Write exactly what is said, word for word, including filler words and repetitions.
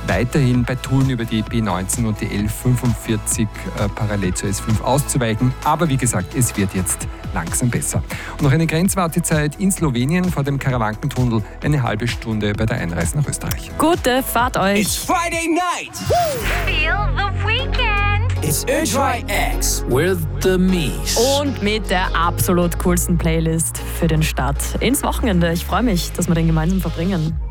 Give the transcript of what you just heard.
weiterhin bei Tulln über die B neunzehn und die L fünfundvierzig äh, parallel zur S fünf auszuweichen. Aber wie gesagt, es wird jetzt langsam besser. Und noch eine Grenzwartezeit in Slowenien vor dem Karawankentunnel, eine halbe Stunde bei der Einreise nach Österreich. Gute Fahrt euch! It's Friday night! Feel the weekend! It's Erdrei X with the Mies. Und mit der absolut coolsten Playlist für den Start ins Wochenende. Ich freue mich, dass wir den gemeinsam verbringen.